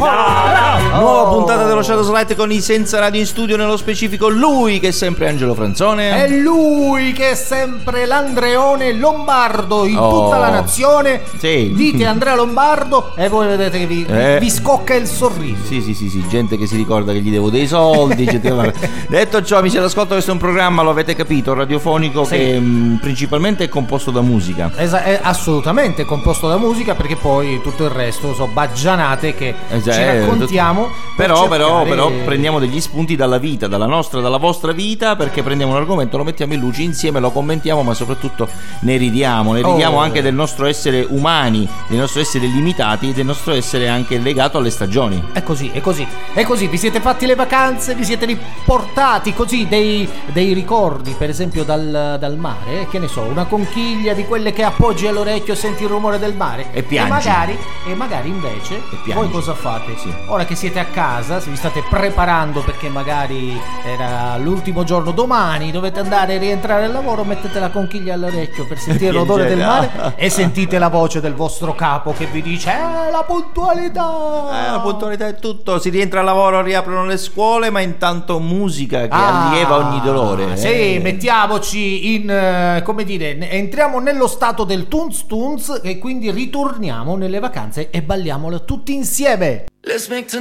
Nuova puntata dello Shadow Slide con i Senza Radio in studio, nello specifico lui che è sempre Angelo Franzone. E lui che è sempre l'Andreone Lombardo in tutta la nazione. Sì. Dite Andrea Lombardo e voi vedete che vi scocca il sorriso. Sì, gente che si ricorda che gli devo dei soldi. Detto ciò, amici all'ascolto, questo è un programma, lo avete capito, radiofonico, sì, che principalmente è composto da musica. È assolutamente composto da musica, perché poi tutto il resto sono baggianate che ci raccontiamo. Però prendiamo degli spunti dalla vita, dalla vostra vita, perché prendiamo un argomento, lo mettiamo in luce insieme, lo commentiamo, ma soprattutto ne ridiamo anche del nostro essere umani, del nostro essere limitati e del nostro essere anche legato alle stagioni. È così, vi siete fatti le vacanze, vi siete riportati così dei ricordi, per esempio dal mare, che ne so, una conchiglia di quelle che appoggi all'orecchio e senti il rumore del mare e piangi. E magari invece voi cosa fate? Sì. Ora che siete a casa, se vi state preparando perché magari era l'ultimo giorno, domani dovete andare e rientrare al lavoro, mettete la conchiglia all'orecchio per sentire l'odore del mare e sentite la voce del vostro capo che vi dice la puntualità. La puntualità è tutto, si rientra al lavoro, riaprono le scuole, ma intanto musica che allieva ogni dolore. Sì, mettiamoci in entriamo nello stato del tunz e quindi ritorniamo nelle vacanze e balliamolo tutti insieme. Let's make